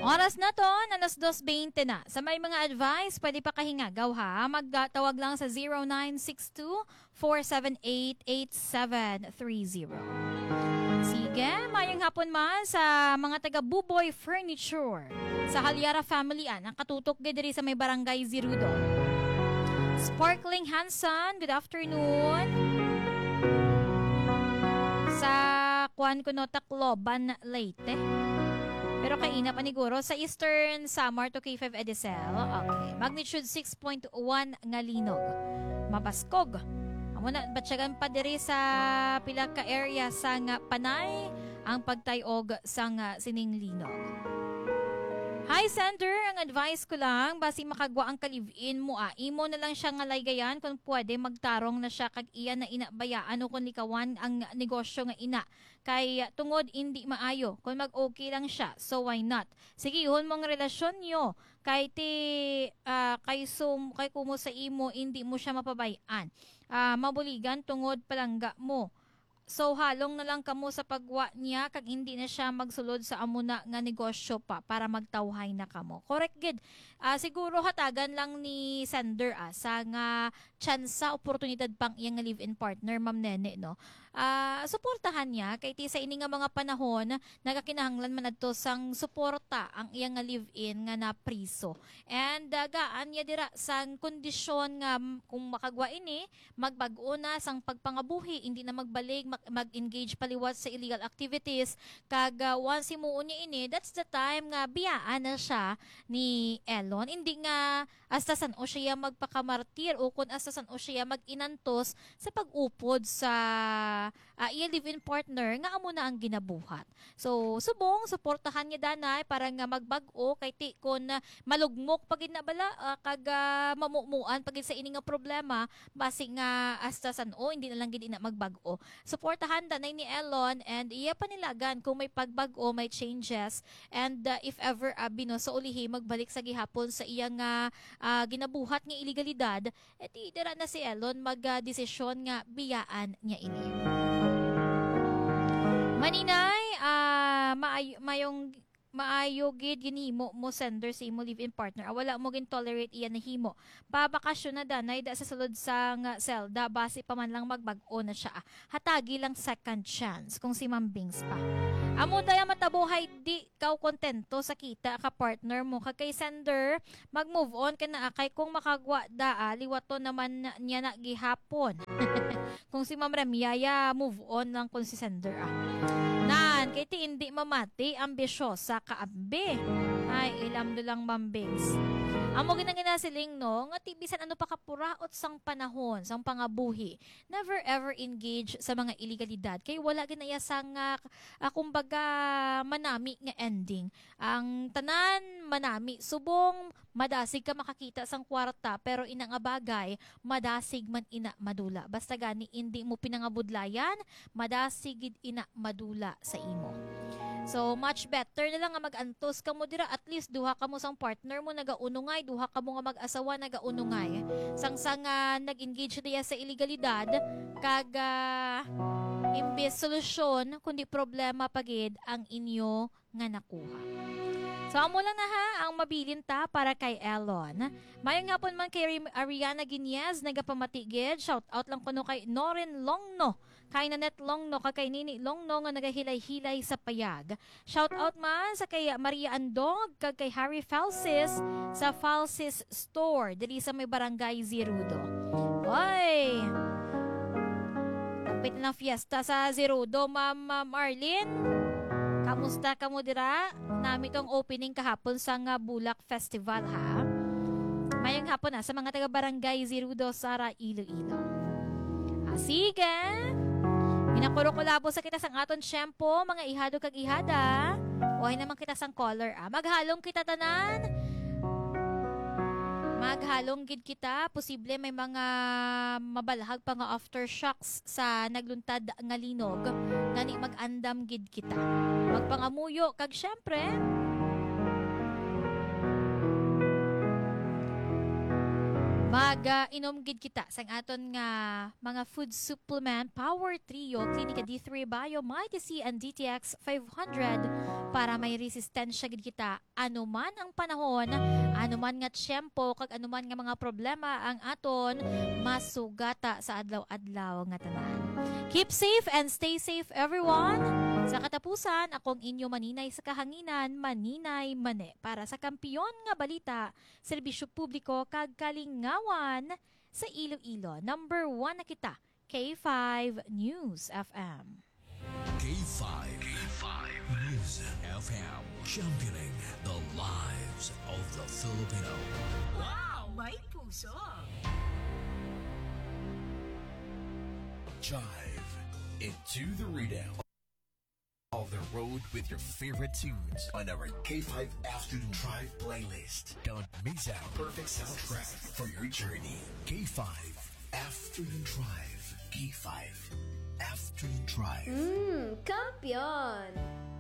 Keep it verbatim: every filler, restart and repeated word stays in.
Oras na to, alas dos twenty na. Sa may mga advice, pwede pa kahingagaw ha. Magtawag lang sa zero nine six two, four seven eight, eight seven three zero. Sige, mayang hapon man sa mga taga Buboy Furniture. Sa Halyara Family an, ang katutok diri sa may Barangay Zirudo. Sparkling Hanson, good afternoon. Sa Kuan Kuno Tacloban, Leyte. Pero kaina paniguro sa Eastern Samar to K five Edicel. Okay. Magnitude six point one nga linog. Mabaskog. Amo na batyagan pa diri sa pila ka area sa nga Panay ang pagtayog sa nga sining linog. Hi, Sender. Ang advice ko lang, basi makagwa ang kalivin mo ah. Imo na lang siya nga laygayan kung pwede magtarong na siya kag iya na inabayaan o kung likawan ang negosyo nga ina. Kay tungod hindi maayo kung mag-okay lang siya. So why not? Sige, ihon mong relasyon nyo. Kay ti uh, kay sum kay kumo sa imo hindi mo siya mapabayaan. Uh, mabuligan tungod palangga mo. So halong na lang kamo sa pagwa niya kag hindi na siya magsulod sa amuna nga negosyo pa para magtawhay na kamo. Correct gid. Uh, siguro hatagan lang ni Sender ah, sa nga tsansa oportunidad pang iyang live-in partner Ma'am Nene no. Uh, suportahan niya kay ti sa ini nga mga panahon nagakinahanglan man adto sang suporta ang iyang live-in nga na priso. And uh, gaan niya dira sang kondisyon nga kung makagwa ini magbag-o na sang pagpangabuhi hindi na magbalik mag-engage paliwat sa illegal activities kag uh, once himuon niya ini that's the time nga biyaan na siya ni Elon hindi nga astasan o siya magpakamartir o kung astasan o siya mag-inantos sa pag-upod sa uh, iya live-in partner nga amo na ang ginabuhat. So subong suportahan niya danay para nga magbag-o kay ti kon uh, malugmok pagid na bala uh, kag uh, mamumuan pagid sa ini nga problema basi nga astasan o hindi na lang gid ina magbag-o. So suportahan danay ni Elon and iya panilagan kung may pagbag-o, may changes and uh, if ever abi no so ulihi magbalik sa gihapon sa iyang uh, uh, ginabuhat nga ilegalidad eti dira na si Elon mag-desisyon uh, nga biyaan niya ini. Maninay, uh, maay mayong maayo gid ginhimo mo Sender sa imo live-in partner. Ah, wala mo gin tolerate iyan na himo. Pabakasyon na danay da sa sulod sa nga selda base pa man lang magbag-o na siya. Ah. Hatagi lang second chance kung si Ma'am Bings pa. Amo daya matabuhay di kaw kontento sa kita ka partner mo kag kay Sender mag-move on ka na kay kung makagwa da liwato naman na, niya na gihapon. Kung si Ma'am Ramiaya move on lang kung si Sender ah. Nan, kay ti hindi mamati, ambisyosa kaambi. Ay, ilam do lang mambings. Amo ginang siling no, nga tibisan ano pa kapuraot sang panahon, sang pangabuhi. Never ever engage sa mga ilegalidad. Kay wala ginaya sang uh, uh, kumbaga manami nga ending. Ang tanan manami, subong madasig ka makakita sang kwarta, pero ina nga bagay, madasig man ina madula. Basta gani hindi mo pinangabudlayan, madasig ina madula sa imo. So, much better na lang nga mag-antos ka mo dira. At least, duha ka mo sang partner mo nagaunungay. Duha ka mo nga mag-asawa nagaunungay. Sang-sang uh, nag-engage diya sa ilegalidad. Kag, uh, imbes solusyon, kundi problema pagid ang inyo nga nakuha. So, amo lang na ha, ang mabilin ta para kay Elon. Mayang nga po man kay Ariana Guiñez, nagapamatigid. Shout out lang kuno kay Norin Longno. Kay Nanette Longno, kay Nini Longno nga nagahilay-hilay sa payag. Shout out man sa kay Maria Andog, kag kay Harry Falsis sa Falsis Store, dili sa may Barangay Zirudo. Oy! Kapit na fiesta sa Zirudo, Ma'am Marlene. Kamusta ka mo dira? Nami tong opening kahapon sa nga Bulak Festival ha. Mayang hapon na sa mga taga Barangay Zirudo, Sara, Iloilo. Ah, sige. Inakuro ko labo sa kita sang aton syempo, mga ihado kag ihada. Uhay naman kita sang color ah. Maghalong kita tanan. Maghalong gid kita, posible may mga mabalahag pa nga aftershocks sa nagluntad nga linog, ngani mag-andam gid kita. Magpangamuyo kag syempre Mag-inom gid kita sang aton nga mga food supplement Power Trio, Clinica D three Bio, Mighty C and D T X five hundred para may resistensya gid kita anuman ang panahon, anuman nga tiyempo kag anuman nga mga problema ang aton masugata sa adlaw-adlaw nga tanan. Keep safe and stay safe everyone. Sa katapusan, akong inyo maninay sa kahanginan, maninay mane para sa kampiyon nga balita, serbisyo publiko kag kalingawan sa Iloilo. Number one na kita, K five News F M. K five. K five News F M. Championing the lives of the Filipino. Wow! May puso! Jive into the readout. On the road with your favorite tunes on our K five Afternoon Drive playlist. Don't miss out. Perfect soundtrack for your journey. K five Afternoon Drive. K five Afternoon Drive. Mmm, kampiyon!